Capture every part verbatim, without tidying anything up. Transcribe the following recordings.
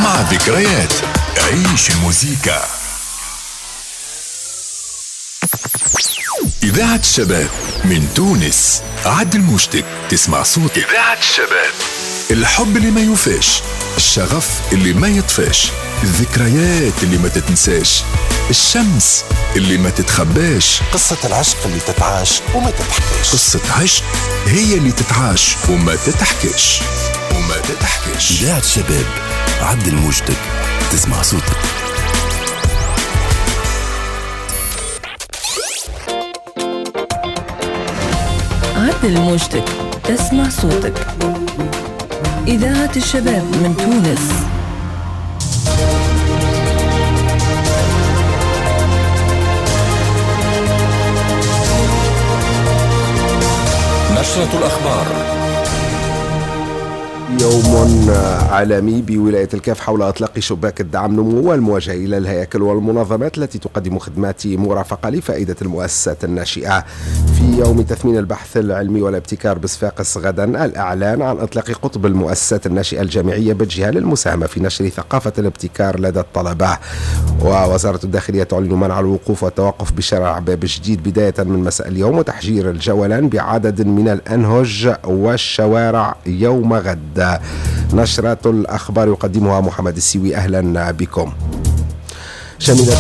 مع ذكريات. عيش الموسيقى. إذاعة الشباب من تونس. عد المشتك تسمع صوت إذاعة الشباب. الحب اللي ما يوفاش، الشغف اللي ما يطفاش، الذكريات اللي ما تتنساش، الشمس اللي ما تتخباش، قصة العشق اللي تتعاش وما تتحكيش. قصة عشق هي اللي تتعاش وما تتحكيش وما تتحكيش. إذاعة الشباب. عد المشتك تسمع صوتك. عد المشتك تسمع صوتك. إذاعة الشباب من تونس. نشرة الأخبار. يوم عالمي بولاية الكاف حول إطلاق شباك الدعم نمو والموجه إلى الهياكل والمنظمات التي تقدم خدمات مرافقة لفائدة المؤسسات الناشئة. في يوم تثمين البحث العلمي والابتكار بصفاقس غدا الإعلان عن إطلاق قطب المؤسسات الناشئة الجامعية بالجهة للمساهمة في نشر ثقافة الابتكار لدى الطلبة. ووزارة الداخلية تعلن منع الوقوف والتوقف بشارع باب جديد بداية من مساء اليوم وتحجير الجولان بعدد من الأنهج والشوارع يوم غد. نشرة الأخبار يقدمها محمد السيوي. أهلا بكم. شملت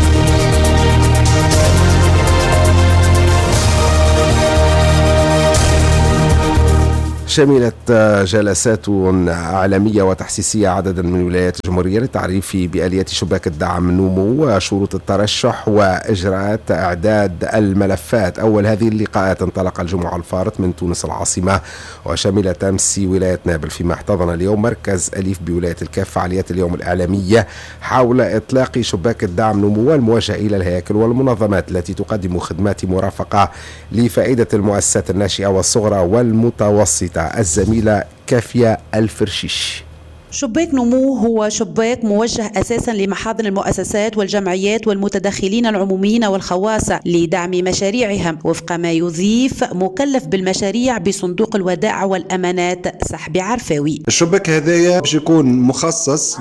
شملت جلسات عالمية وتحسيسية عددا من ولايات الجمهورية للتعريف بآليات شباك الدعم نمو وشروط الترشح وإجراءات إعداد الملفات. أول هذه اللقاءات انطلق الجمعة الفارط من تونس العاصمة وشملت أمس ولاية نابل، فيما احتضن اليوم مركز أليف بولاية الكاف فعاليات اليوم الإعلامية حول إطلاق شباك الدعم نمو الموجه إلى الهياكل والمنظمات التي تقدم خدمات مرافقة لفائدة المؤسسات الناشئة والصغرى والمتوسطة. الزميلة كافية الفرشيش. شباك نمو هو شباك موجه أساسا لمحاضن المؤسسات والجمعيات والمتدخلين العموميين والخواص لدعم مشاريعهم وفق ما يضيف مكلف بالمشاريع بصندوق الودائع والأمانات سحبي عرفاوي. الشباك هذايا باش يكون مخصص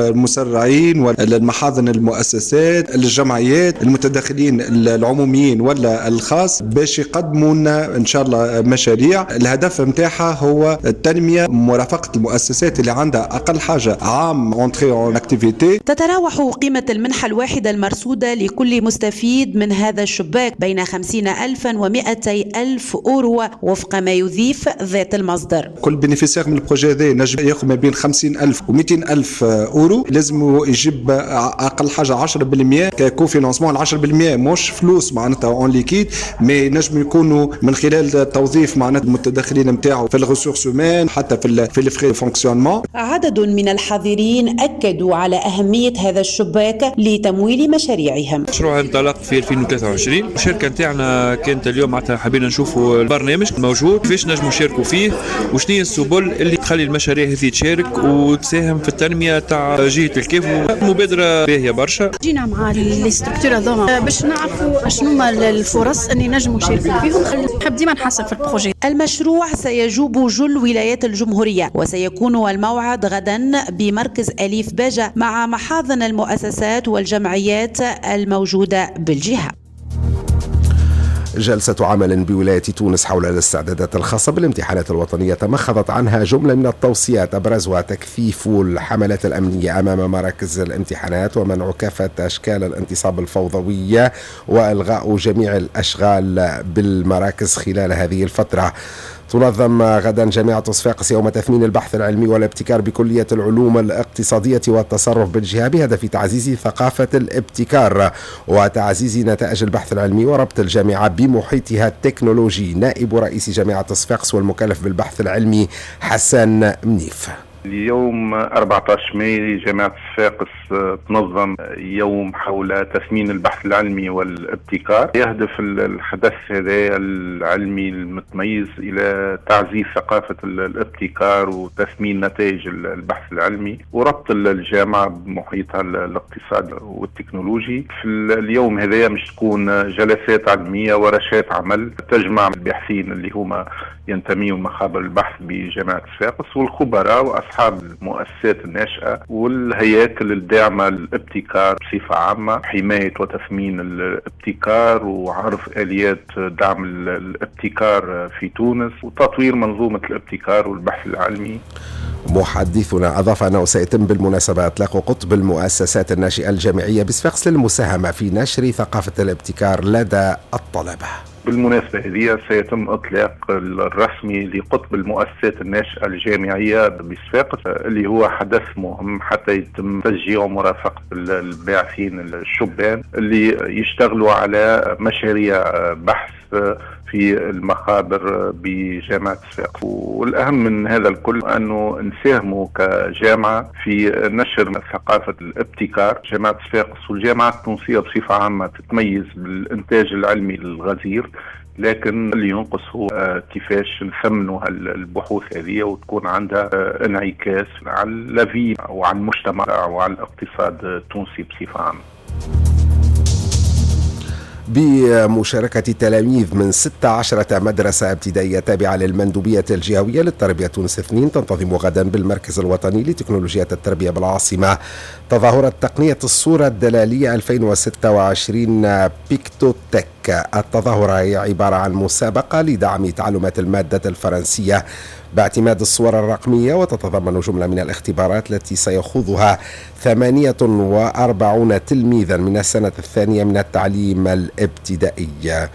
للمسرعين والمحاضن المؤسسات الجمعيات المتدخلين العموميين ولا الخاص باش يقدموا لنا إن شاء الله مشاريع. الهدف متاعها هو التنمية مرافقة المؤسسات اللي عندها أقل حاجة عام انتري اون اكتيفيتي. تتراوح قيمة المنحة الواحدة المرصودة لكل مستفيد من هذا الشباك بين خمسين ألفا ومئتي ألف أورو وفق ما يضيف ذات المصدر. كل بينيفيسير من البروجي هذا نجم ياخذ ما بين خمسين ألف ومئتين ألف أورو. لازم يجيب أقل حاجة عشرة بالمئة ككو فينانسمون. عشرة بالمئة مش فلوس معناتها اون ليكيد، مي نجم يكونوا من خلال التوظيف معناتها المتدخلين نتاعو في الريسورس هومان حتى في في الفري فونكسيونمون. عدد من الحاضرين أكدوا على أهمية هذا الشباك لتمويل مشاريعهم. مشروع انطلق في ألفين وثلاثة وعشرين. الشركة نتاعنا كانت اليوم معناتها حابين نشوفوا البرنامج موجود كيفاش نجموا نشاركوا فيه وشنو هي السبل اللي تخلي المشاريع هذه تشارك وتساهم في التنمية تاع جهة الكيف. مبادرة باهية برشا. جينا مع الاستركتور هذوما باش نعرفوا شنو هما الفرص اللي نجموا نشاركوا فيهم. نحب ديما نحسن في البروجي. المشروع سيجوب جل ولايات الجمهورية وسيكون الموعد غدا بمركز أليف باجة مع محاضن المؤسسات والجمعيات الموجودة بالجهة. جلسة عمل بولاية تونس حول الاستعدادات الخاصة بالامتحانات الوطنية تمخضت عنها جملة من التوصيات أبرزها تكثيف الحملات الأمنية أمام مراكز الامتحانات ومنع كافة أشكال الانتصاب الفوضوية وإلغاء جميع الأشغال بالمراكز خلال هذه الفترة. تنظم غدا جامعة صفاقس يوم تثمين البحث العلمي والابتكار بكلية العلوم الاقتصادية والتصرف بالجهة بهدف تعزيز ثقافة الابتكار وتعزيز نتائج البحث العلمي وربط الجامعة بمحيطها التكنولوجي. نائب رئيس جامعة صفاقس والمكلف بالبحث العلمي حسن منيف. اليوم أربعة عشر مايو جامعة صفاقس تنظم يوم حول تثمين البحث العلمي والابتكار. يهدف الحدث هذا العلمي المتميز إلى تعزيز ثقافة الابتكار وتثمين نتائج البحث العلمي وربط الجامعة بمحيطها الاقتصادي والتكنولوجي. في اليوم هذا مش تكون جلسات علمية ورشات عمل تجمع الباحثين اللي هما ينتميوا لمخابر البحث بجامعة صفاقس والخبراء وأصحاب أصحاب المؤسسات الناشئة والهياكل الداعمة للابتكار بصفة عامة، حماية وتثمين الابتكار وعرف آليات دعم الابتكار في تونس وتطوير منظومة الابتكار والبحث العلمي. محدثنا أضاف أنه سيتم بالمناسبة إطلاق قطب المؤسسات الناشئة الجامعية بصفاقس للمساهمة في نشر ثقافة الابتكار لدى الطلبة. بالمناسبة هذه سيتم إطلاق الرسمي لقطب المؤسسات الناشئة الجامعية بصفاقس، اللي هو حدث مهم حتى يتم تشجيع ومرافقة الباحثين الشبان اللي يشتغلوا على مشاريع بحث في المخابر بجامعة صفاقس. والأهم من هذا الكل أنه نساهموا كجامعة في نشر ثقافة الابتكار. جامعة صفاقس والجامعات التونسية بصفة عامة تتميز بالإنتاج العلمي الغزير، لكن اللي ينقص هو كيفاش نثمنوا البحوث هذه وتكون عندها انعكاس على اللافي وعلى المجتمع وعلى الاقتصاد التونسي بصفة عامة. بمشاركة تلاميذ من ستة عشر مدرسة ابتدائية تابعة للمندوبية الجهوية للتربية تونس اثنين تنتظم غدا بالمركز الوطني لتكنولوجيا التربية بالعاصمة تظاهرة تقنية الصورة الدلالية ألفين وستة وعشرين بيكتوتك. التظاهرة هي عبارة عن مسابقة لدعم تعلمات المادة الفرنسية باعتماد الصور الرقمية، وتتضمن جملة من الاختبارات التي سيخوضها ثمانية وأربعين تلميذا من السنة الثانية من التعليم الابتدائي.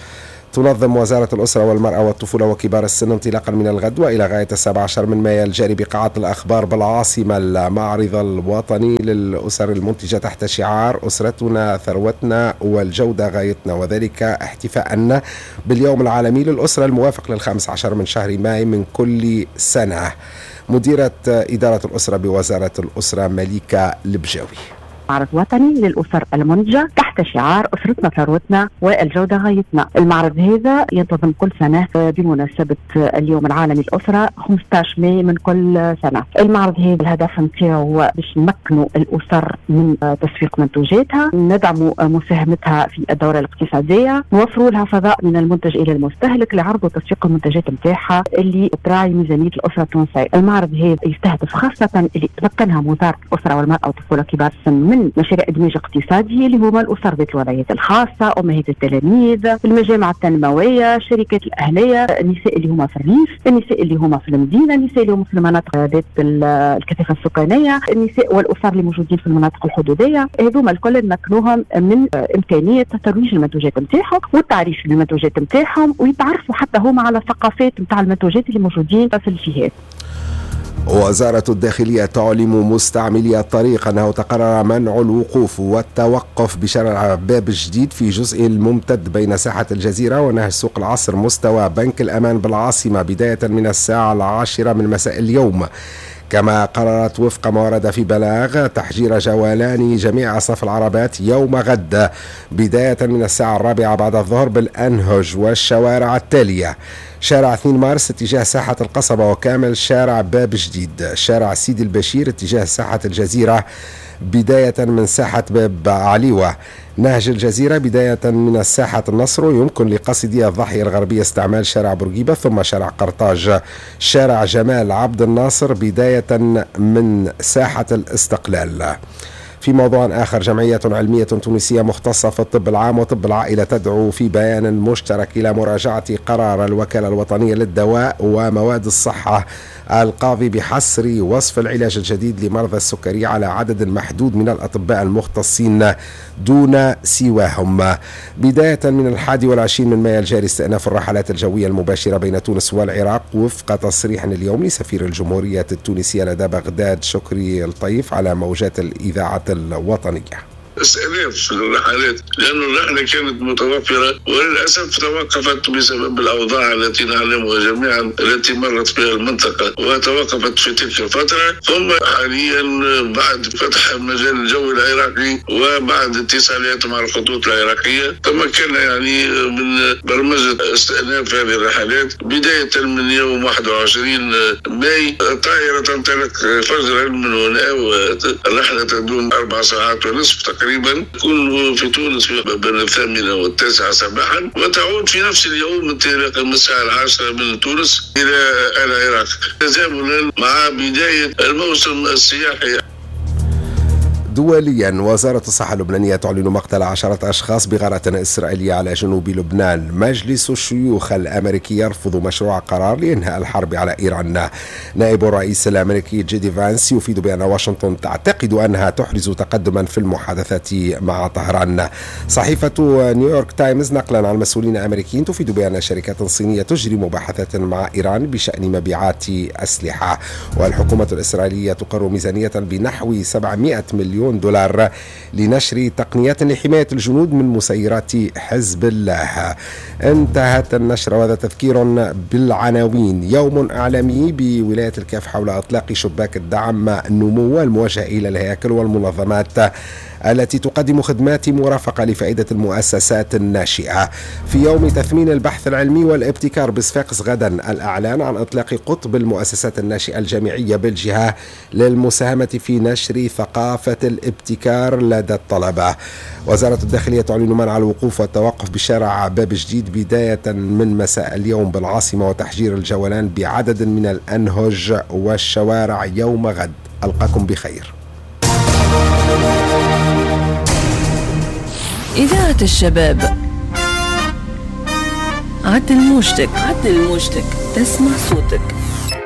تنظم وزارة الأسرة والمرأة والطفولة وكبار السن انطلاقا من الغد وإلى غاية السابع عشر من مايو الجاري بقاعة الأخبار بالعاصمة المعرض الوطني للأسر المنتجة تحت شعار أسرتنا ثروتنا والجودة غايتنا، وذلك احتفاء باليوم العالمي للأسرة الموافق للخامس عشر من شهر ماي من كل سنة. مديرة إدارة الأسرة بوزارة الأسرة مليكة البجاوي. معرض وطني للأسر المنتجة تحت شعار أسرتنا ثروتنا والجودة غايتنا. المعرض هذا ينتظم كل سنة بمناسبة اليوم العالمي للأسرة خمسة عشر ماي من كل سنة. المعرض هذا الهدف نتاعو باش نمكنوا الأسر من تسويق منتوجاتها، ندعموا مساهمتها في الدورة الاقتصادية، نوفروا لها فضاء من المنتج إلى المستهلك لعرض وتسويق المنتجات نتاعها اللي تراعي ميزانية الأسرة التونسية. المعرض هذا يستهدف خاصة اللي تمكنها وزارة الأسرة والمرأة والطفولة كبار السن من مشاريع إدماج اقتصادي اللي هما الأسر ذات الوضعيات الخاصة، أمهات التلاميذ، المجامع التنموية، الشركات الأهلية، النساء اللي هما في الريف، النساء اللي هما في المدينة، النساء اللي هما في المناطق ذات الكثافة السكانية، النساء والأسر اللي موجودين في المناطق الحدودية. هذوما الكل نمكنوهم من إمكانية ترويج المنتوجات نتاعهم والتعريف بالمنتوجات نتاعهم، ويتعرفوا حتى هما على ثقافات نتاع المنتوجات اللي موجودين في الجهات. وزارة الداخلية تعلم مستعملي الطريق أنه تقرر منع الوقوف والتوقف بشارع باب جديد في جزء الممتد بين ساحة الجزيرة ونهج سوق العصر مستوى بنك الأمان بالعاصمة بداية من الساعة العاشرة من مساء اليوم. كما قررت وفق ما ورد في بلاغ تحجير جولان جميع أصناف العربات يوم غد بداية من الساعة الرابعة بعد الظهر بالأنهج والشوارع التالية: شارع اثنين مارس اتجاه ساحة القصبة وكامل شارع باب جديد، شارع سيدي البشير اتجاه ساحة الجزيرة بداية من ساحة باب عليوة، نهج الجزيرة بداية من الساحة النصر، ويمكن لقصدي الضاحية الغربية استعمال شارع بورقيبة ثم شارع قرطاج، شارع جمال عبد الناصر بداية من ساحة الاستقلال. في موضوع آخر، جمعية علمية تونسية مختصة في الطب العام وطب العائلة تدعو في بيان مشترك إلى مراجعة قرار الوكالة الوطنية للدواء ومواد الصحة القاضي بحصر وصف العلاج الجديد لمرضى السكري على عدد محدود من الأطباء المختصين دون سواهم. بداية من الحادي والعشرين من مايو الجاري استئناف الرحلات الجوية المباشرة بين تونس والعراق وفق تصريح اليوم لسفير الجمهورية التونسية لدى بغداد شكري الطيف على موجات الإذاعة الوطنية. استئناف الرحلات لأن الرحلة كانت متوفرة وللأسف توقفت بسبب الأوضاع التي نعلمها جميعا التي مرت بها المنطقة وتوقفت في تلك الفترة. ثم حاليا بعد فتح المجال الجوي العراقي وبعد اتصالات مع الخطوط العراقية تمكنا يعني من برمجة استئناف هذه الرحلات بداية من يوم واحد وعشرين ماي. الطائرة تنطلق فجرا من هنا والرحلة تدوم أربع ساعات ونصف تقريبا تقريبا، تكون في تونس بين الثامنة والتاسعة صباحا، وتعود في نفس اليوم انطلاقا من الساعة العاشرة من تونس إلى العراق، تزامنا مع بداية الموسم السياحي. دوليا، وزارة الصحة اللبنانية تعلن مقتل عشرة أشخاص بغارة إسرائيلية على جنوب لبنان. مجلس الشيوخ الأمريكي يرفض مشروع قرار لإنهاء الحرب على إيران. نائب الرئيس الأمريكي جي دي فانس يفيد بأن واشنطن تعتقد أنها تحرز تقدما في المحادثات مع طهران. صحيفة نيويورك تايمز نقلا عن مسؤولين أمريكيين تفيد بأن شركات صينية تجري مباحثات مع إيران بشأن مبيعات أسلحة. والحكومة الإسرائيلية تقر ميزانية بنحو سبعمائة مليون دولار لنشر تقنيات لحماية الجنود من مسيرات حزب الله. انتهت النشرة، وهذا تذكير بالعناوين. يوم إعلامي بولاية الكاف حول إطلاق شباك الدعم النمو الموجه إلى الهياكل والمنظمات التي تقدم خدمات مرافقة لفائدة المؤسسات الناشئة. في يوم تثمين البحث العلمي والابتكار بصفاقس غدا الإعلان عن إطلاق قطب المؤسسات الناشئة الجامعية بالجهة للمساهمة في نشر ثقافة الابتكار لدى الطلبة. وزارة الداخلية تعلن منع الوقوف والتوقف بشارع باب جديد بداية من مساء اليوم بالعاصمة، وتحجير الجولان بعدد من الأنهج والشوارع يوم غد. ألقاكم بخير. إذاعة الشباب، عد الموجتك عد الموجتك تسمع صوتك.